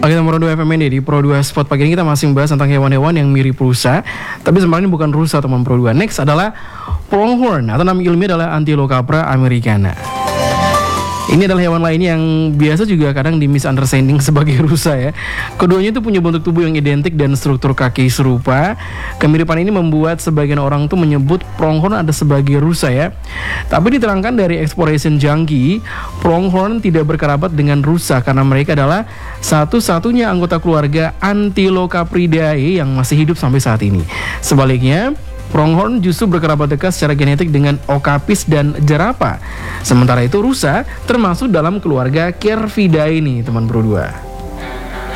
Oke, nomor 2 FMND di Pro 2 Spot pagi ini kita masih membahas tentang hewan-hewan yang mirip rusa. Tapi sebenarnya bukan rusa teman Pro 2. Next adalah pronghorn atau nama ilmiah adalah Antilocapra americana. Ini adalah hewan lain yang biasa juga kadang di misunderstanding sebagai rusa ya. Keduanya itu punya bentuk tubuh yang identik dan struktur kaki serupa. Kemiripan ini membuat sebagian orang tuh menyebut pronghorn ada sebagai rusa ya. Tapi diterangkan dari Exploration Junkie, pronghorn tidak berkerabat dengan rusa karena mereka adalah satu-satunya anggota keluarga Antilocapridae yang masih hidup sampai saat ini. Sebaliknya, pronghorn justru berkerabat dekat secara genetik dengan okapis dan jerapah. Sementara itu rusa termasuk dalam keluarga Cervidae ini, teman Bro 2.